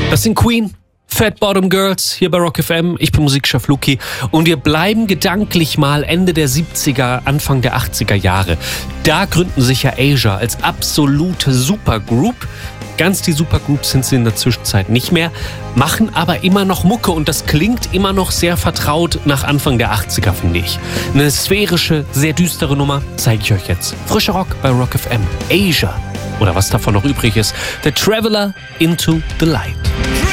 Das sind Queen, Fat Bottom Girls, hier bei Rock FM. Ich bin Musikchef Luki und wir bleiben gedanklich mal Ende der 70er, Anfang der 80er Jahre. Da gründen sich ja Asia als absolute Supergroup. Ganz die Supergroups sind sie in der Zwischenzeit nicht mehr, machen aber immer noch Mucke und das klingt immer noch sehr vertraut nach Anfang der 80er, finde ich. Eine sphärische, sehr düstere Nummer zeige ich euch jetzt. Frischer Rock bei Rock FM. Asia, oder was davon noch übrig ist, The Traveler into the Light.